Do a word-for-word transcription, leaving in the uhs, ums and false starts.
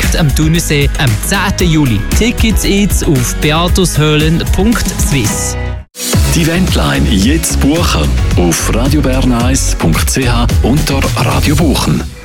Konzert am Thunersee am zehnten Juli. Tickets jetzt auf beatushöhlen punkt swiss. Die Eventline jetzt buchen auf radio bern eins punkt c h unter Radio buchen.